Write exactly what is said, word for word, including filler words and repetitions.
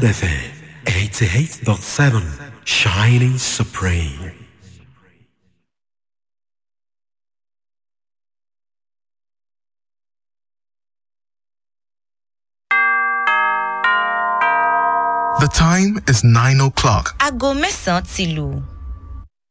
Diamond F M eighty-eight point seven, shining supreme. The time is nine o'clock. Aago mẹ́sàn-án ti lù.